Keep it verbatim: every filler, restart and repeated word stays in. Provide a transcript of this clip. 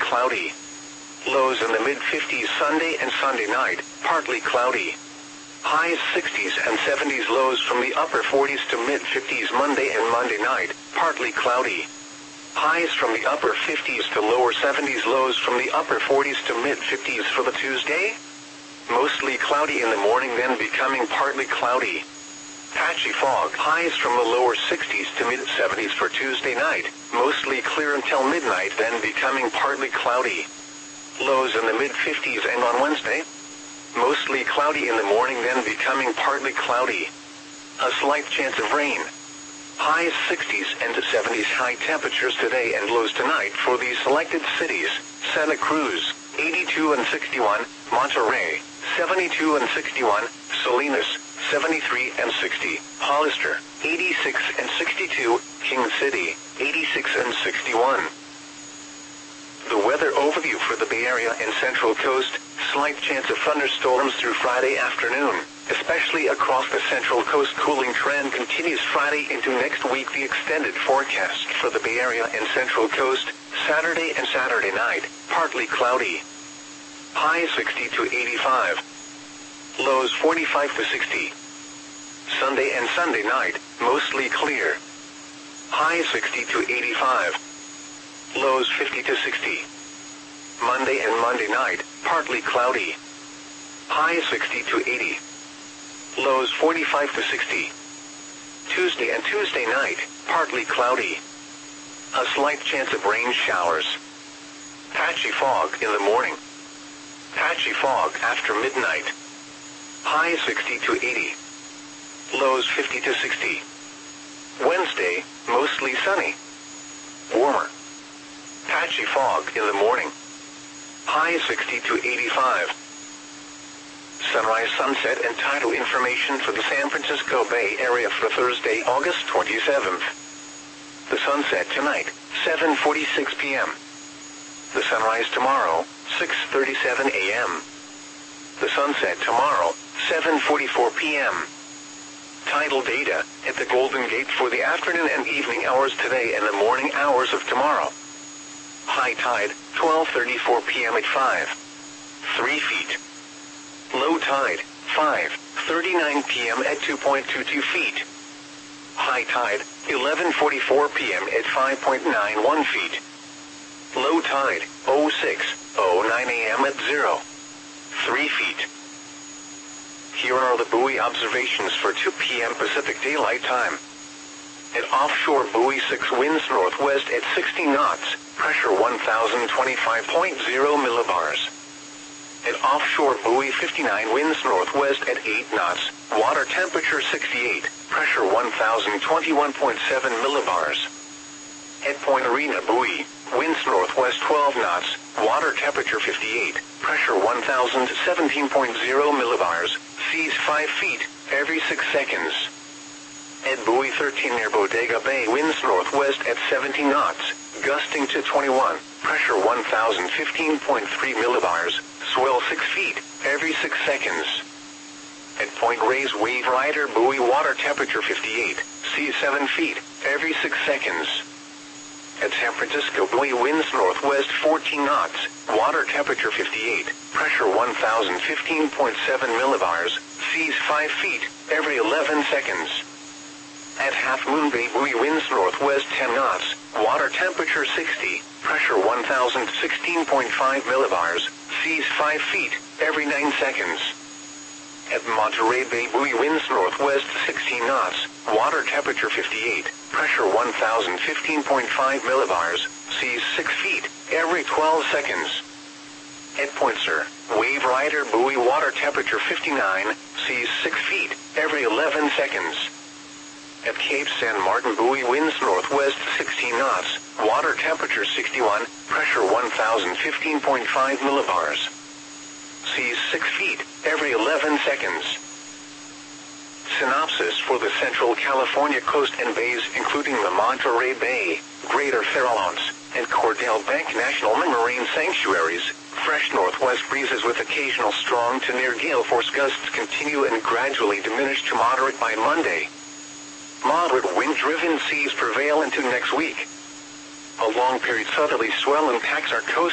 cloudy. Lows in the mid fifties Sunday and Sunday night, partly cloudy. Highs sixties and seventies, lows from the upper forties to mid fifties Monday and Monday night, partly cloudy. Highs from the upper fifties to lower seventies, lows from the upper forties to mid fifties for the Tuesday. Mostly cloudy in the morning, then becoming partly cloudy. Patchy fog, highs from the lower sixties to mid seventies for Tuesday night, mostly clear until midnight, then becoming partly cloudy. Lows in the mid fifties, and on Wednesday, mostly cloudy in the morning, then becoming partly cloudy. A slight chance of rain. Highs sixties and seventies, high temperatures today and lows tonight for these selected cities: Santa Cruz, eighty-two and sixty-one, Monterey, seventy-two and sixty-one, Salinas, seventy-three and sixty, Hollister, eighty-six and sixty-two, King City, eighty-six and sixty-one. The weather overview for the Bay Area and Central Coast: slight chance of thunderstorms through Friday afternoon, especially across the Central Coast. Cooling trend continues Friday into next week. The extended forecast for the Bay Area and Central Coast: Saturday and Saturday night, partly cloudy. High sixty to eighty-five. Lows forty-five to sixty. Sunday and Sunday night, mostly clear. High sixty to eighty-five. Lows fifty to sixty. Monday and Monday night, partly cloudy. High sixty to eighty. Lows forty-five to sixty. Tuesday and Tuesday night, partly cloudy. A slight chance of rain showers. Patchy fog in the morning. Patchy fog after midnight. High sixty to eighty. Lows fifty to sixty. Wednesday, mostly sunny. Warmer. Patchy fog in the morning. High sixty to eighty-five. Sunrise, sunset, and tidal information for the San Francisco Bay Area for Thursday, August twenty-seventh. The sunset tonight, seven forty-six p m The sunrise tomorrow, six thirty-seven a m The sunset tomorrow, seven forty-four p m Tidal data at the Golden Gate for the afternoon and evening hours today and the morning hours of tomorrow. High tide, twelve thirty-four p m at five point three feet. Low tide, five thirty-nine p m at two point two two feet. High tide, eleven forty-four p m at five point nine one feet. Low tide, oh six oh nine a m at zero point three feet. Here are the buoy observations for two p m Pacific Daylight Time. At offshore buoy six, winds northwest at sixty knots, pressure one thousand twenty-five point zero millibars. At offshore buoy fifty-nine, winds northwest at eight knots, water temperature sixty-eight, pressure one thousand twenty-one point seven millibars. At Point Arena buoy, winds northwest twelve knots, water temperature fifty-eight, pressure one thousand seventeen point zero millibars, seas five feet every six seconds. At buoy thirteen near Bodega Bay, winds northwest at seventy knots, gusting to twenty-one, pressure one thousand fifteen point three millibars, swell six feet every six seconds. At Point Reyes Wave Rider buoy, water temperature fifty-eight, seas seven feet every six seconds. At San Francisco buoy, winds northwest fourteen knots, water temperature fifty-eight, pressure one thousand fifteen point seven millibars, seas five feet every eleven seconds. At Half Moon Bay buoy, winds northwest ten knots, water temperature sixty, pressure one thousand sixteen point five millibars, seas five feet every nine seconds. At Monterey Bay buoy, winds northwest sixteen knots, water temperature fifty-eight, pressure one thousand fifteen point five millibars, seas six feet every twelve seconds. At Point Sur, Wave Rider buoy, water temperature fifty-nine, seas six feet every eleven seconds. At Cape San Martin buoy, winds northwest sixteen knots, water temperature sixty-one, pressure one thousand fifteen point five millibars. Seas six feet every eleven seconds. Synopsis for the Central California coast and bays, including the Monterey Bay, Greater Farallones, and Cordell Bank National Marine Sanctuaries. Fresh northwest breezes with occasional strong to near gale force gusts continue and gradually diminish to moderate by Monday. Moderate wind-driven seas prevail into next week. A long-period southerly swell impacts our coast